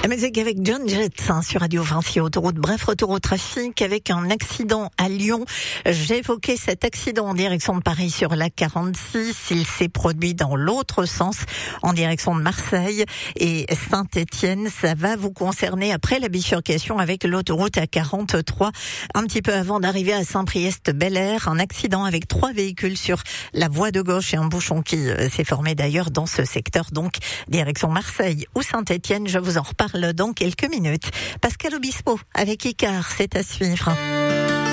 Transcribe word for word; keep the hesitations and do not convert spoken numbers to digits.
La musique avec John Jett hein, sur Radio Vinci Autoroute. Bref, retour au trafic avec un accident à Lyon. J'évoquais cet accident en direction de Paris sur la quarante-six. Il s'est produit dans l'autre sens, en direction de Marseille et Saint-Étienne. Ça va vous concerner après la bifurcation avec l'autoroute A quarante-trois. Un petit peu avant d'arriver à Saint-Priest-Bel-Air, un accident avec trois véhicules sur la voie de gauche et un bouchon qui s'est formé d'ailleurs dans ce secteur. Donc, direction Marseille ou Saint-Étienne. Je vous en reparle dans quelques minutes. Pascal Obispo avec Icar, c'est à suivre.